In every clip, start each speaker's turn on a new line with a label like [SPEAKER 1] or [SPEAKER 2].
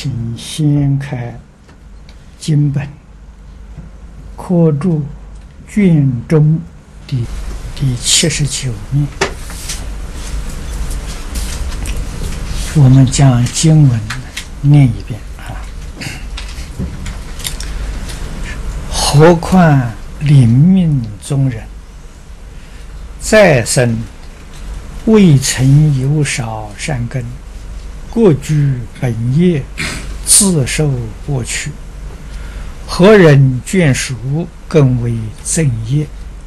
[SPEAKER 1] 请掀开经本，科注卷中的第79面。我们将经文念一遍啊。何况临命中人，再生未曾有少善根，过居本业，自受过去。何人眷属，更为正业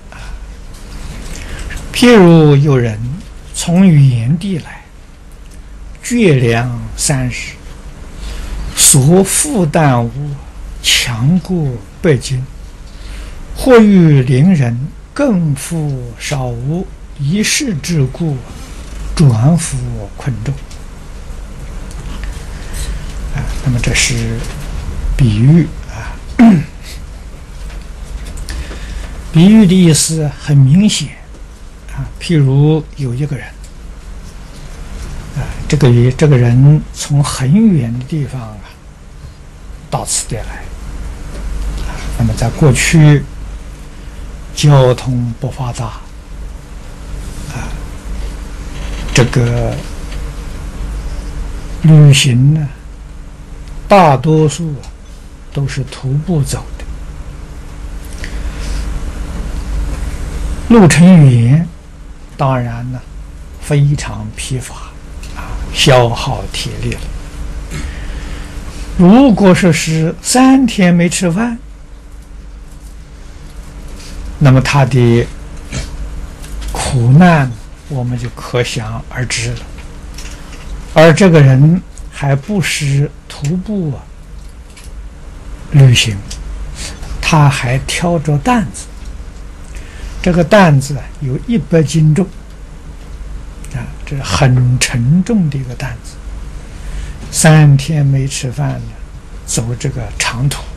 [SPEAKER 1] 譬如有人从远地来，倔粮30，所负担物强过100斤，或遇邻人更负少物，一事之故，转伏困众。那么这是比喻啊，比喻的意思很明显啊。譬如有一个人啊，这个人从很远的地方啊到此地来啊。那么在过去交通不发达啊，这个旅行呢，大多数都是徒步走的，路程远，当然呢非常疲乏啊，消耗体力了。如果说是3天没吃饭，那么他的苦难我们就可想而知了。而这个人还不是徒步旅行，他还挑着担子，这个担子有100斤重啊，这是很沉重的一个担子。3天没吃饭了，走这个长途，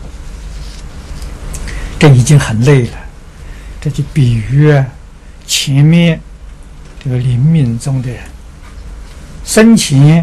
[SPEAKER 1] 这已经很累了。这就比喻前面这个临命终的人生前